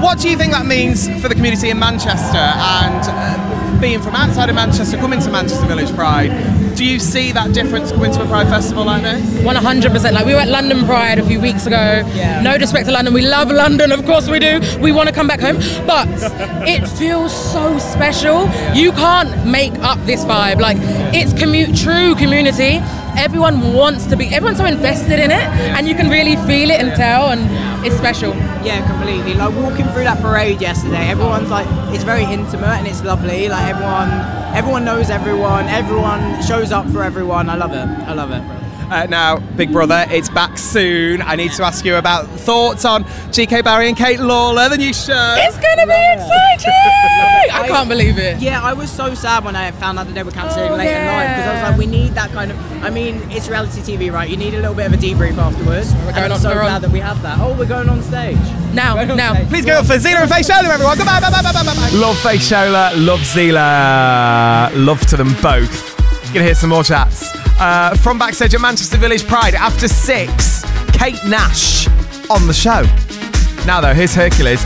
What do you think that means for the community in Manchester and being from outside of Manchester, coming to Manchester Village Pride? Do you see that difference coming to a Pride festival like this? 100%. Like we were at London Pride a few weeks ago. Yeah. No disrespect to London. We love London, of course we do. We want to come back home. But it feels so special. You can't make up this vibe. Like it's true community. Everyone wants to be, everyone's so invested in it, and you can really feel it and tell, and it's special. Yeah, completely. Like walking through that parade yesterday, everyone's like, it's very intimate and it's lovely. Like everyone knows everyone shows up for everyone. I love it. Now, Big Brother, it's back soon. I need to ask you about thoughts on GK Barry and Kate Lawler, the new show. It's going to be exciting! I can't believe it. Yeah, I was so sad when I found out that they were cancelling late at night, because I was like, we need that kind of, I mean, it's reality TV, right? You need a little bit of a debrief afterwards. And I'm so glad that we have that. Oh, we're going on stage. Now. Please go for Zila and Faye Shola, everyone. Goodbye, bye. Love Faye Shola, love Zila. Love to them both. You're going to hear some more chats. From backstage at Manchester Village Pride, after 6, Kate Nash on the show. Now though, here's Hercules